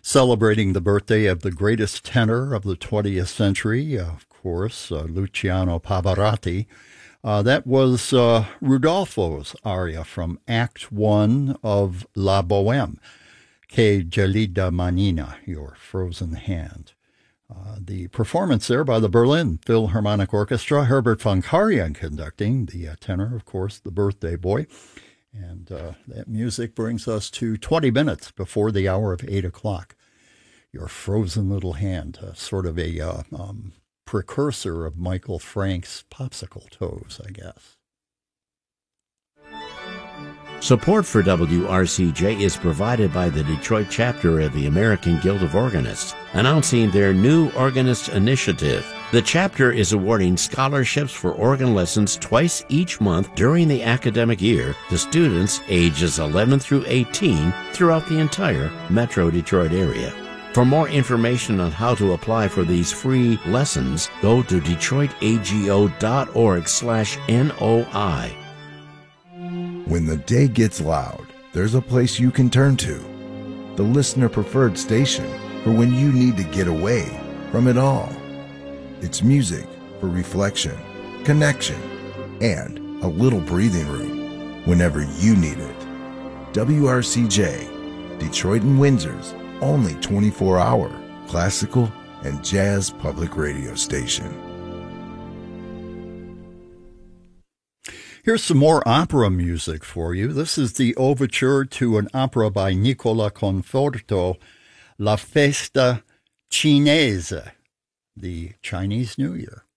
celebrating the birthday of the greatest tenor of the 20th century, of course, Luciano Pavarotti. That was Rudolfo's aria from Act 1 of La Bohème, Che gelida manina, Your Frozen Hand. The performance there by the Berlin Philharmonic Orchestra, Herbert von Karajan conducting, the tenor, of course, the birthday boy. And that music brings us to 20 minutes before the hour of 8 o'clock. Your Frozen Little Hand, sort of a precursor of Michael Frank's Popsicle Toes, I guess. Support for WRCJ is provided by the Detroit chapter of the American Guild of Organists, announcing their new Organist Initiative. The chapter is awarding scholarships for organ lessons twice each month during the academic year to students ages 11 through 18 throughout the entire Metro Detroit area. For more information on how to apply for these free lessons, go to detroitago.org/NOI. When the day gets loud, there's a place you can turn to. The listener-preferred station for when you need to get away from it all. It's music for reflection, connection, and a little breathing room whenever you need it. WRCJ, Detroit and Windsor's only 24-hour classical and jazz public radio station. Here's some more opera music for you. This is the overture to an opera by Nicola Conforto, La Festa Cinese, the Chinese New Year.